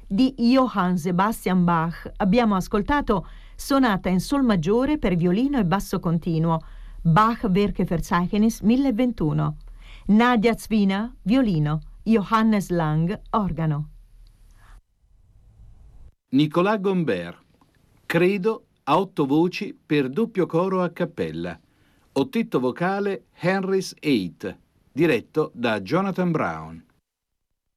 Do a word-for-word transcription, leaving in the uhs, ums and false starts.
Di Johann Sebastian Bach abbiamo ascoltato Sonata in Sol maggiore per violino e basso continuo, Bach Werkverzeichnis mille ventuno. Nadia Zwina, violino, Johannes Lang, organo. Nicolas Gombert, Credo, a otto voci per doppio coro a cappella. Ottetto vocale Henry's Eight, diretto da Jonathan Brown.